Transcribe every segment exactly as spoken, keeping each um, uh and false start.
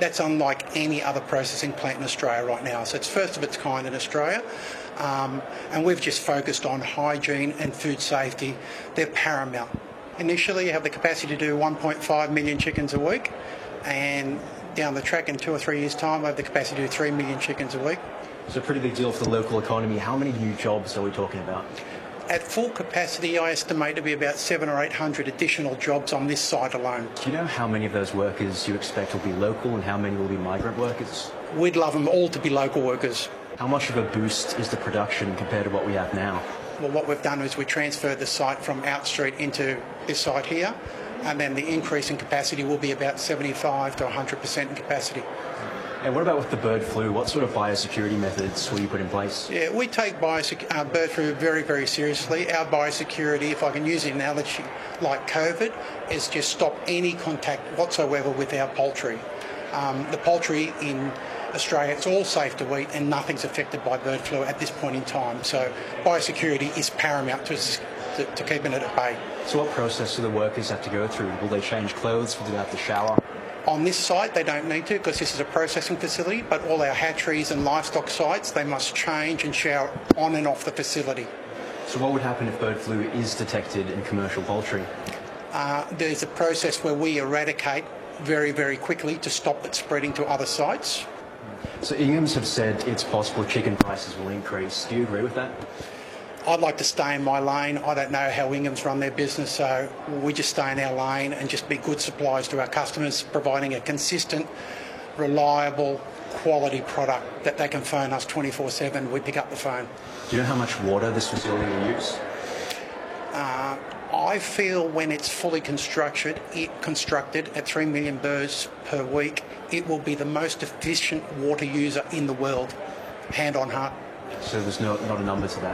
That's unlike any other processing plant in Australia right now. So it's first of its kind in Australia. Um, and we've just focused on hygiene and food safety. They're paramount. Initially, you have the capacity to do one point five million chickens a week, and down the track in two or three years' time, we have the capacity to do three million chickens a week. It's a pretty big deal for the local economy. How many new jobs are we talking about? At full capacity, I estimate to be about seven or eight hundred additional jobs on this site alone. Do you know how many of those workers you expect will be local and how many will be migrant workers? We'd love them all to be local workers. How much of a boost is the production compared to what we have now? Well, what we've done is we transferred the site from Out Street into this site here, and then the increase in capacity will be about seventy-five to one hundred percent in capacity. And what about with the bird flu? What sort of biosecurity methods will you put in place? Yeah, we take biosec- uh, bird flu very, very seriously. Our biosecurity, if I can use an analogy like COVID, is just stop any contact whatsoever with our poultry. Um, the poultry in Australia, it's all safe to eat and nothing's affected by bird flu at this point in time. So biosecurity is paramount to, to, to keeping it at bay. So what process do the workers have to go through? Will they change clothes? Will they have to shower? On this site, they don't need to because this is a processing facility, but all our hatcheries and livestock sites, they must change and shower on and off the facility. So what would happen if bird flu is detected in commercial poultry? Uh, there's a process where we eradicate very, very quickly to stop it spreading to other sites. So Ingham's have said it's possible chicken prices will increase. Do you agree with that? I'd like to stay in my lane. I don't know how Ingham's run their business, so we just stay in our lane and just be good suppliers to our customers, providing a consistent, reliable, quality product that they can phone us twenty-four seven. We pick up the phone. Do you know how much water this facility will use? Uh, I feel when it's fully constructed, it constructed at three million birds per week, it will be the most efficient water user in the world, hand on heart. So there's no, not a number to that?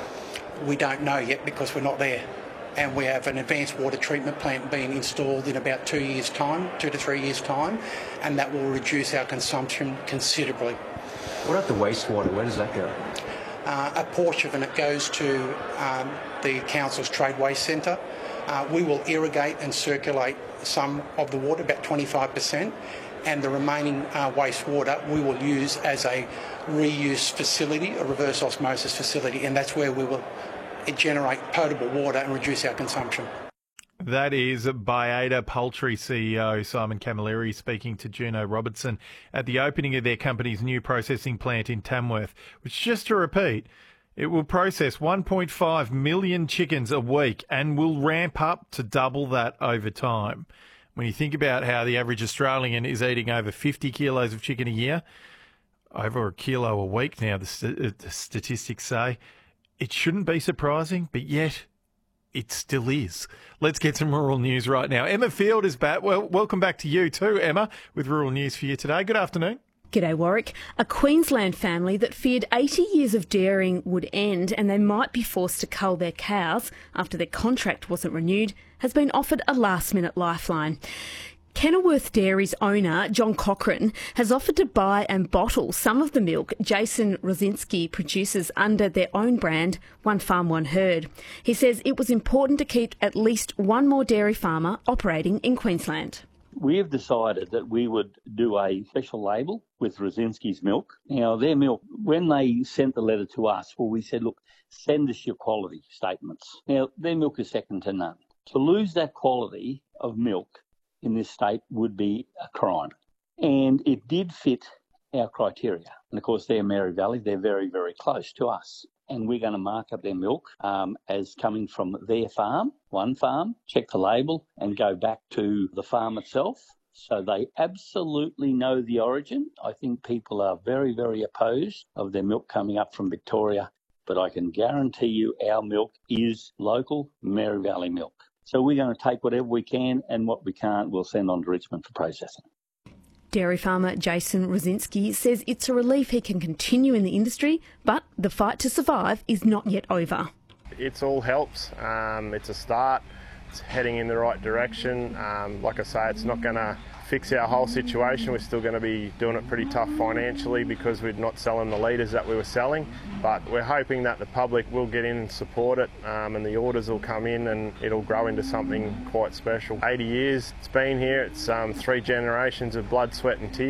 We don't know yet because we're not there. And we have an advanced water treatment plant being installed in about two years' time, two to three years' time, and that will reduce our consumption considerably. What about the wastewater? Where does that go? Uh, a portion of it goes to um, the Council's Trade Waste Centre. Uh, we will irrigate and circulate some of the water, about twenty-five percent, and the remaining uh, wastewater we will use as a reuse facility, a reverse osmosis facility, and that's where we will generate potable water and reduce our consumption. That is Baiada Poultry C E O Simon Camilleri speaking to Juno Robertson at the opening of their company's new processing plant in Tamworth, which, just to repeat, it will process one point five million chickens a week and will ramp up to double that over time. When you think about how the average Australian is eating over fifty kilos of chicken a year, over a kilo a week now, the, st- the statistics say, it shouldn't be surprising, but yet it still is. Let's get some rural news right now. Emma Field is back. Well, welcome back to you too, Emma, with rural news for you today. Good afternoon. G'day, Warwick. A Queensland family that feared eighty years of dairying would end and they might be forced to cull their cows after their contract wasn't renewed has been offered a last-minute lifeline. Kenilworth Dairy's owner, John Cochran, has offered to buy and bottle some of the milk Jason Rosinski produces under their own brand, One Farm, One Herd. He says it was important to keep at least one more dairy farmer operating in Queensland. We have decided that we would do a special label with Rosinski's milk. Now, their milk, when they sent the letter to us, well, we said, look, send us your quality statements. Now, their milk is second to none. To lose that quality of milk in this state would be a crime. And it did fit our criteria. And of course, they're Mary Valley, they're very, very close to us. And we're going to mark up their milk um, as coming from their farm, one farm, check the label and go back to the farm itself. So they absolutely know the origin. I think people are very, very opposed of their milk coming up from Victoria. But I can guarantee you our milk is local Mary Valley milk. So we're going to take whatever we can and what we can't we'll send on to Richmond for processing. Dairy farmer Jason Rosinski says it's a relief he can continue in the industry, but the fight to survive is not yet over. It all helps. Um, it's a start. It's heading in the right direction. Um, like I say, it's not going to fix our whole situation. We're still going to be doing it pretty tough financially because we're not selling the litres that we were selling. But we're hoping that the public will get in and support it um, and the orders will come in and it'll grow into something quite special. eighty years it's been here. It's um, three generations of blood, sweat and tears.